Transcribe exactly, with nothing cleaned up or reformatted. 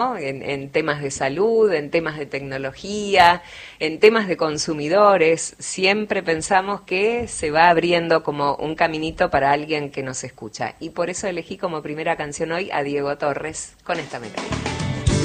¿no? En, en temas de salud, en temas de tecnología, en temas de consumidores. Siempre pensamos que se va abriendo como un caminito para alguien que nos escucha. Y por eso elegí como primera canción hoy a Diego Torres con esta melodía.